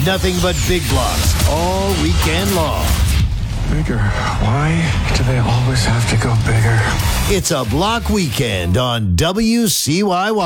nothing but big blocks all weekend long. Bigger. Why do they always have to go bigger? It's a block weekend on WCYY.